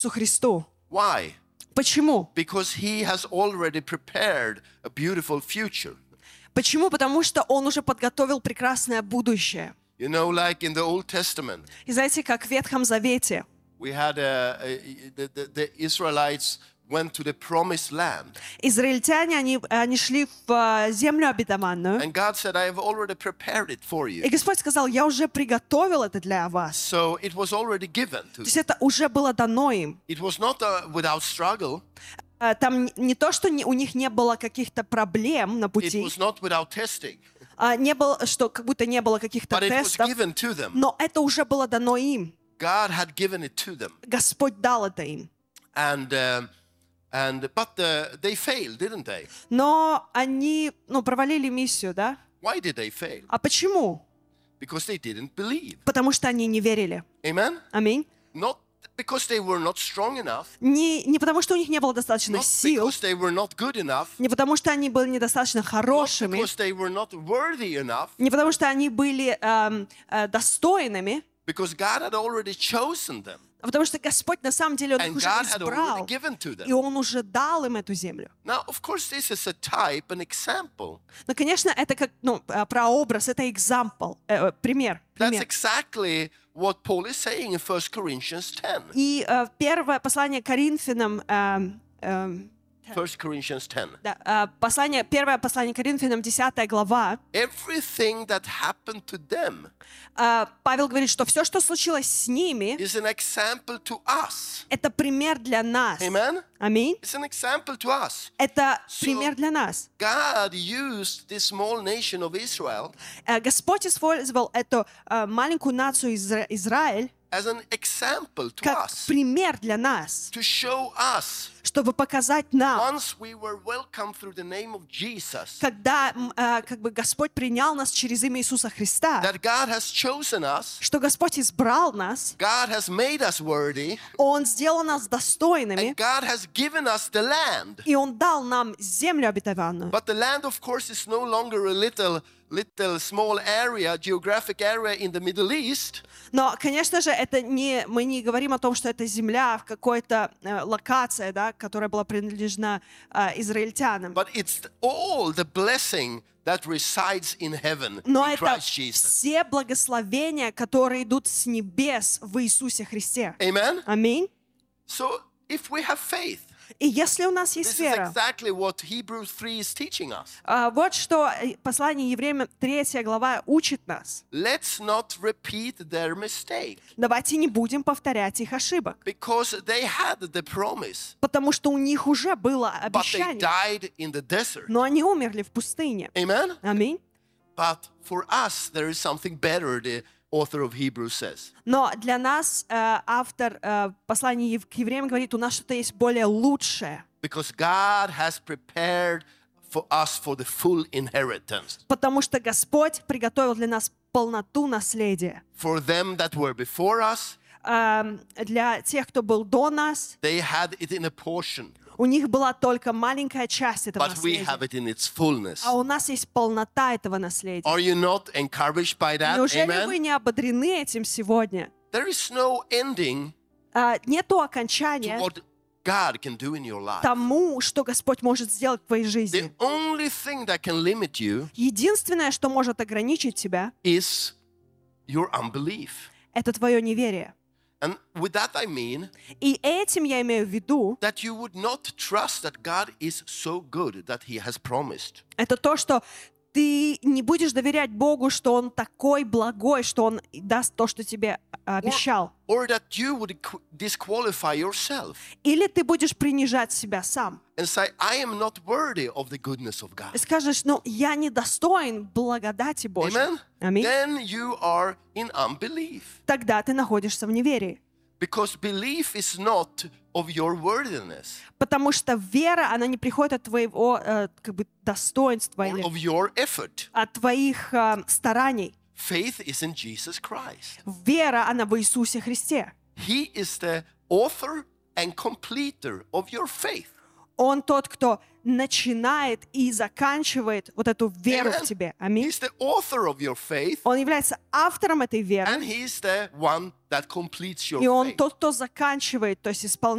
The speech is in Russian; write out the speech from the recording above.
Христу. Why? Почему? Because he has already prepared a beautiful future. Почему? Потому что Он уже подготовил прекрасное будущее. You know, like in the Old Testament, И знаете, как в Ветхом Завете we had the Israelites went to the promised land. израильтяне, они шли в землю обетованную. And God said, I have already prepared it for И you. Господь сказал, я уже приготовил это для вас. So it was already given to То them. есть это уже было дано им. It was not without struggle. Там не то, что у них не было каких-то проблем на It пути, was not without testing. не было, что как будто не было каких-то But it was тестов, given to them. но это уже было дано им. God had given it to them. Господь дал это им. But they failed, didn't they? Но они, провалили миссию, да? Why did they fail? А почему? Because they didn't believe. Потому что они не верили. Amen? Аминь. Not because they were not strong enough. Не потому, что у них не было достаточно Not сил, because they were not good enough. не потому, что они были недостаточно Not хорошими, because they were not worthy enough. не потому, что они были достойными, Because God had already chosen them. а потому что Господь на самом деле Он их And уже God had избрал, already given to и them. Он уже дал им эту землю. Now, of course, this is a type, an example. Но, конечно, это как прообраз, это example, пример. That's exactly what Paul is saying in 1 Corinthians 10. И первое послание Коринфянам, 1 Corinthians 10. первое послание Коринфянам, 10 глава, Everything that happened to them Павел говорит, что все, что случилось с ними, is an example to us. это пример для нас. Amen? Аминь. It's an example to us. Это пример для нас. God used this small nation of Israel Господь использовал эту маленькую нацию Израиль as an example to как us, пример для нас, to show us чтобы показать нам, once we were welcomed through the name of Jesus, когда Господь принял нас через имя Иисуса Христа, that God has chosen us, что Господь избрал нас, God has made us worthy, Он сделал нас достойными, and God has given us the land. и Он дал нам землю обетованную. But the land, of course, is no longer a little small area, geographic area in the Middle East. Но, конечно же, мы не говорим о том, что это земля в какой-то локации, да, которая была принадлежна израильтянам. But it's all the blessing that resides in heaven Но in это Christ Jesus. все благословения, которые идут с небес в Иисусе Христе. Amen? Аминь. So if we have faith, И если у нас есть this is вера, exactly what Hebrews 3 is teaching us. вот что послание Евреям 3 глава учит нас. Let's not repeat their mistake, Давайте не будем повторять их ошибок, because they had the promise, потому что у них уже было but they обещание, died in the desert. но они умерли в пустыне. Amen? Аминь. But for us, there is something better, the author of Hebrews says. Но для нас автор послания к евреям говорит, у нас что-то есть более лучшее, Because God has prepared for us for the full inheritance. потому что Господь приготовил для нас полноту наследия. For them that were before us, Для тех, кто был до нас, they had it in a portion, у них была только маленькая часть этого but we наследия, have it in its fullness. а у нас есть полнота этого наследия. Are you not encouraged by that? Неужели вы Amen? не ободрены этим сегодня? There is no ending Нету to окончания what God can do in your life. тому, что Господь может сделать в твоей The жизни. only thing that can limit you Единственное, что может ограничить тебя, is your unbelief. это твое неверие. And with that I mean И этим я имею в виду, that you would not trust that God is so good that He has promised. это то, что ты не будешь доверять Богу, что Он такой благой, что Он даст то, что тебе обещал. Or that you would disqualify yourself Или ты будешь принижать себя сам. and say, I am not worthy of the goodness of И God. скажешь, я недостоин благодати Божьей. Amen? Аминь. Then you are in unbelief. Тогда ты находишься в неверии. Because belief is not of your worthiness Потому что вера, она не приходит от твоего достоинства or или of your effort. от твоих стараний. Faith is in Jesus Christ. Вера, она в Иисусе Христе. He is the author and completer of your faith. Он тот, кто начинает и заканчивает вот эту веру в Amen. тебе. Аминь. He's the author of your faith, Он является автором этой веры, and He's the one that completes your и Он faith. тот, кто заканчивает, то есть исполняет